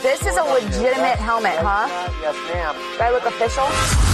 This is a legitimate helmet, huh? Yes, ma'am. Do I look official?